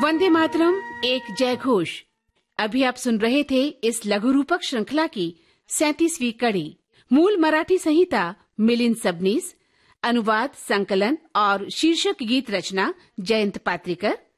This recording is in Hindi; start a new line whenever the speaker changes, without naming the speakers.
वंदे मातरम, एक जय घोष। अभी आप सुन रहे थे इस लघु रूपक श्रृंखला की 37वीं कड़ी। मूल मराठी संहिता मिलिंद सबनीस, अनुवाद, संकलन और शीर्षक गीत रचना जयंत पात्रिकर,